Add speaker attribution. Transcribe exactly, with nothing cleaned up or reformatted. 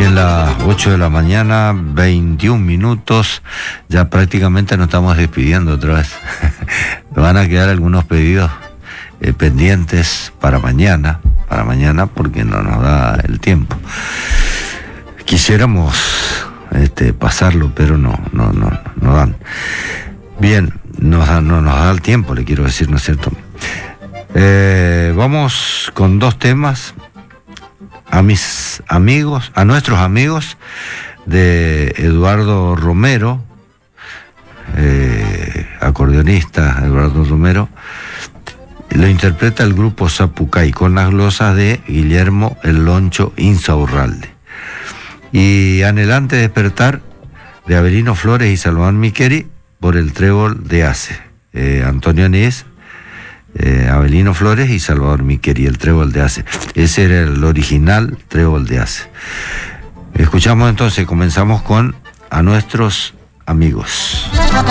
Speaker 1: Bien, las ocho de la mañana, veintiún minutos, ya prácticamente nos estamos despidiendo otra vez. Me van a quedar algunos pedidos eh, pendientes para mañana, para mañana porque no nos da el tiempo. Quisiéramos este, pasarlo, pero no, no, no, no dan. Bien, nos da, no nos da el tiempo, le quiero decir, ¿no es cierto? Eh, vamos con dos temas. A mis amigos, a nuestros amigos de Eduardo Romero, eh, acordeonista Eduardo Romero, lo interpreta el grupo Zapucay con las glosas de Guillermo El Loncho Insaurralde. Y Anhelante Despertar de Avelino Flores y Salvador Miqueri por el trébol de Ace. Eh, Antonio Anís, Eh, Avelino Flores y Salvador Miqueri, el trébol de Ace. Ese era el original trébol de Ace. Escuchamos entonces, comenzamos con A Nuestros Amigos.